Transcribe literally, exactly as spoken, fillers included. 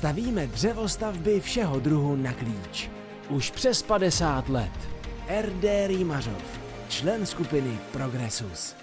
Stavíme dřevostavby všeho druhu na klíč. Už přes padesát let. R D Rýmařov, člen skupiny Progressus.